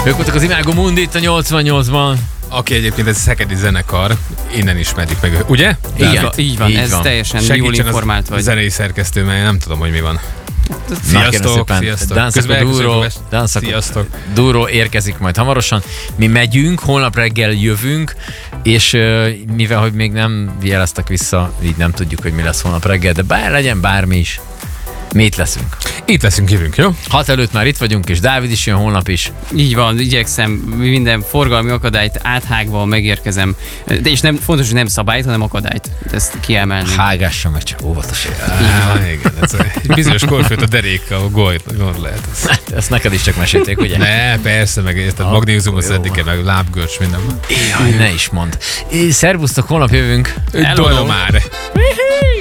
Ők voltak az Imago Mundi itt a 88-ban. Aki egyébként ez szekedi zenekar, innen ismerik meg, ugye? Igen. Így van, ez teljesen jól Segítsen informált az vagy. zenei szerkesztő, mert én nem tudom, hogy mi van. Sziasztok, Sziasztok. Sziasztok. Duro érkezik majd hamarosan. Mi megyünk, holnap reggel jövünk, és mivel, hogy még nem jeleztek vissza, így nem tudjuk, hogy mi lesz holnap reggel, de legyen bármi is. Mi itt leszünk. Itt leszünk, jövünk, jó? 6 előtt már itt vagyunk, és Dávid is jön holnap is. Így van, igyekszem minden forgalmi akadályt áthágva megérkezem. De és nem, fontos, hogy nem szabályt, hanem akadályt. Ezt kiemelném. Hágássam, meg csak óvatosan. Igen, ez egy bizonyos korfőt a derékkal, gond lehet. Ezt neked is csak mesélték, ugye? Ne, persze, meg érted, magnézium az eddig, meg lábgörcs, minden. Jaj, ne is mondd. Szervusztok, holnap jövünk. Dono már.